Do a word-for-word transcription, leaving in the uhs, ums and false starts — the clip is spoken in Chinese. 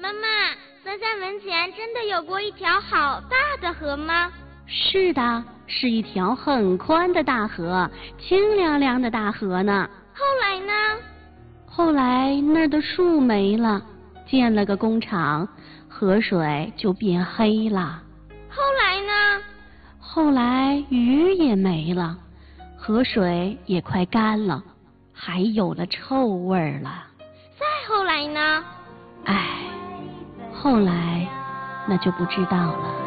妈妈，三山门前真的有过一条好大的河吗？ 是的，是一条很宽的大河，清凉凉的大河呢。 后来呢？ 后来那儿的树没了，建了个工厂，河水就变黑了。 后来呢？ 后来鱼也没了，河水也快干了，还有了臭味了。 再后来呢？ 唉，后来那就不知道了。